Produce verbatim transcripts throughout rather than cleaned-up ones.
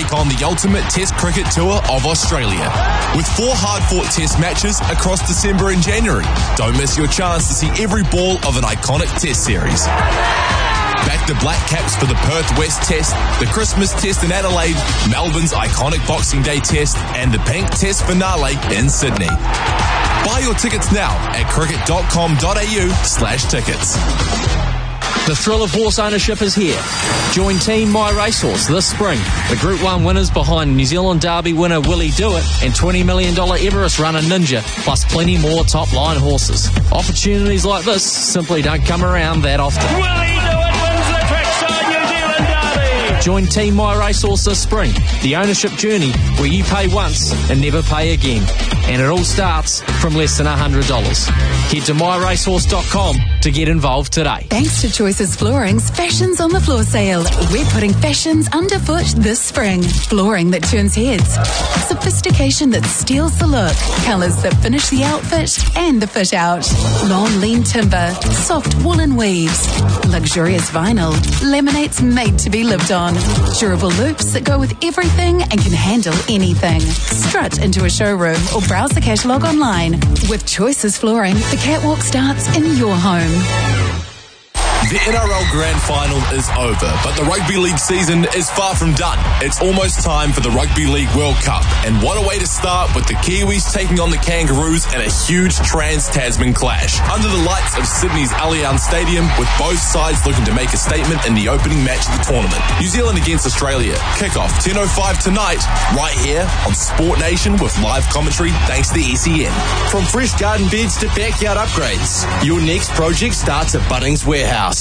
take on the ultimate Test cricket tour of Australia. With four hard-fought Test matches across December and January. Don't miss your chance to see every ball of an iconic Test series. Back the Black Caps for the Perth West Test, the Christmas Test in Adelaide, Melbourne's iconic Boxing Day Test, and the Pink Test finale in Sydney. Buy your tickets now at cricket.com.au slash tickets. The thrill of horse ownership is here. Join Team My Racehorse this spring. The Group one winners behind New Zealand Derby winner Willie Do It and twenty million dollars Everest runner Ninja, plus plenty more top-line horses. Opportunities like this simply don't come around that often. Willie Do It wins the Trackside New Zealand Derby. Join Team My Racehorse this spring. The ownership journey where you pay once and never pay again. And it all starts from less than one hundred dollars. Head to my racehorse dot com to get involved today. Thanks to Choices Flooring's Fashions on the Floor sale. We're putting fashions underfoot this spring. Flooring that turns heads. Sophistication that steals the look. Colours that finish the outfit and the fit out. Long lean timber. Soft woolen weaves. Luxurious vinyl. Laminates made to be lived on. Durable loops that go with everything and can handle anything. Strut into a showroom or browse the catalogue online. With Choices Flooring, the catwalk starts in your home. The N R L Grand Final is over, but the Rugby League season is far from done. It's almost time for the Rugby League World Cup, and what a way to start with the Kiwis taking on the Kangaroos in a huge Trans-Tasman clash. Under the lights of Sydney's Allianz Stadium, with both sides looking to make a statement in the opening match of the tournament. New Zealand against Australia. Kick-off ten oh five tonight, right here on Sport Nation with live commentary thanks to S E N. From fresh garden beds to backyard upgrades, your next project starts at Bunnings Warehouse.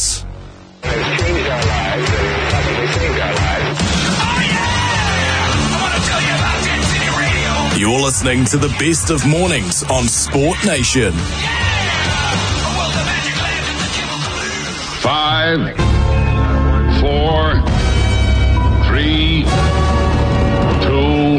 You're listening to the best of mornings on Sport Nation. Five, four, three, two,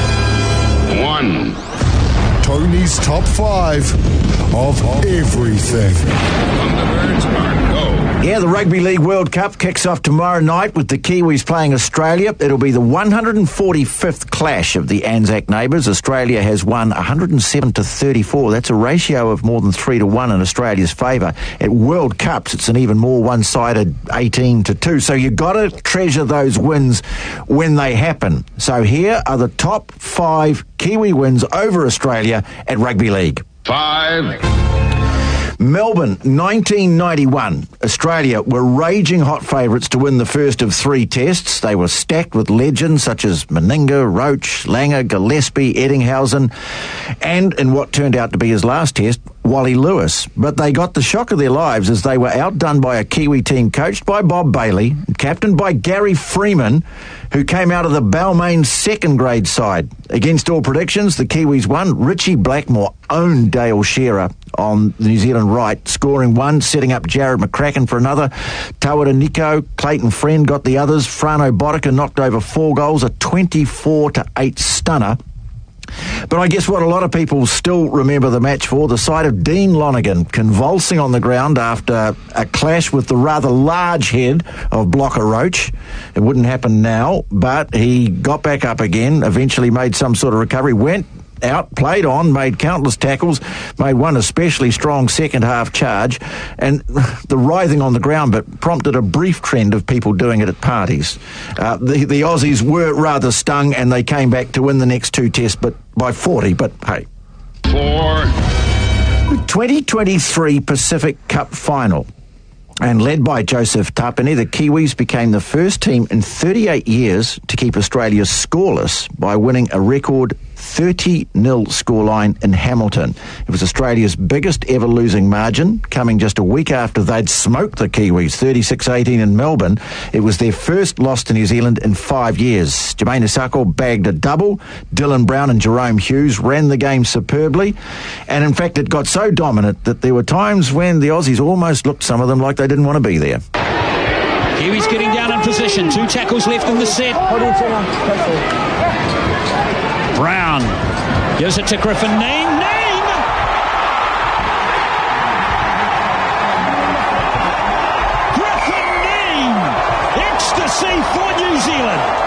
one. Tony's top five of everything. Thunderbirds are go. Yeah, the Rugby League World Cup kicks off tomorrow night with the Kiwis playing Australia. It'll be the one hundred forty-fifth clash of the Anzac neighbours. Australia has won one hundred seven to thirty-four. That's a ratio of more than three to one in Australia's favour. At World Cups, it's an even more one-sided eighteen to two. So you've got to treasure those wins when they happen. So here are the top five Kiwi wins over Australia at Rugby League. Five. Melbourne, nineteen ninety-one. Australia were raging hot favourites to win the first of three tests. They were stacked with legends such as Meninga, Roach, Langer, Gillespie, Eddinghausen, and in what turned out to be his last test, Wally Lewis. But they got the shock of their lives as they were outdone by a Kiwi team coached by Bob Bailey, captained by Gary Freeman, who came out of the Balmain second grade side. Against all predictions, the Kiwis won. Richie Blackmore owned Dale Shearer on the New Zealand right, scoring one, setting up Jared McCracken for another. Tawara Nico, Clayton Friend got the others. Frano Bodika knocked over four goals, a twenty-four to eight stunner. But I guess what a lot of people still remember the match for, the sight of Dean Lonergan convulsing on the ground after a clash with the rather large head of Blocker Roach. It wouldn't happen now, but he got back up again, eventually made some sort of recovery, went out, played on, made countless tackles, made one especially strong second half charge, and the writhing on the ground but prompted a brief trend of people doing it at parties. Uh, the, the Aussies were rather stung and they came back to win the next two tests but by forty, but hey. Four. twenty twenty-three Pacific Cup Final. And led by Joseph Tapine, the Kiwis became the first team in thirty-eight years to keep Australia scoreless by winning a record thirty nil scoreline in Hamilton. It was Australia's biggest ever losing margin, coming just a week after they'd smoked the Kiwis, thirty-six eighteen in Melbourne. It was their first loss to New Zealand in five years. Jermaine Asako bagged a double. Dylan Brown and Jerome Hughes ran the game superbly. And in fact, it got so dominant that there were times when the Aussies almost looked, some of them, like they didn't want to be there. Kiwis getting down in position. Two tackles left in the set. Brown gives it to Griffin Neame. Neame! Griffin Neame! Ecstasy for New Zealand.